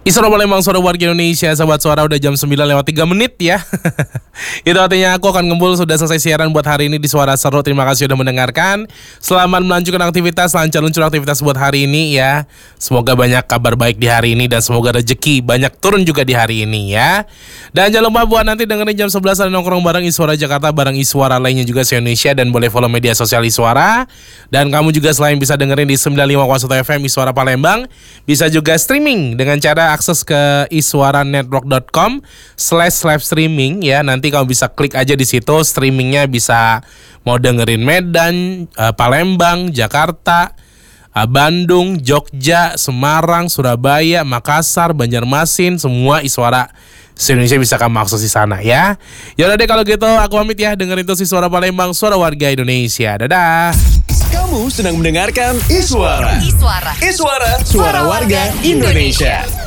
Isra Palembang, suara warga Indonesia. Sahabat suara, udah jam 9:03 ya. Itu artinya aku akan ngumpul sudah selesai siaran buat hari ini di Suara Seru. Terima kasih sudah mendengarkan. Selamat melanjutkan aktivitas, lancar luncur aktivitas buat hari ini ya. Semoga banyak kabar baik di hari ini dan semoga rezeki banyak turun juga di hari ini ya. Dan jangan lupa buat nanti dengerin jam 11 ada nongkrong bareng Iswara Jakarta, bareng Iswara lainnya juga se-Indonesia, dan boleh follow media sosial Iswara. Dan kamu juga selain bisa dengerin di 95,1 FM Iswara Palembang, bisa juga streaming dengan cara akses ke iswaranetwork.com/live streaming ya. Nanti kamu bisa klik aja di situ, streamingnya bisa mau dengerin Medan, Palembang, Jakarta, Bandung, Jogja, Semarang, Surabaya, Makassar, Banjarmasin, semua Iswara se-Indonesia bisa kamu akses di sana ya. Yaudah deh kalau gitu aku pamit ya, dengerin terus Iswara Palembang, suara warga Indonesia. Dadah. Kamu sedang mendengarkan Iswara. Suara warga Indonesia.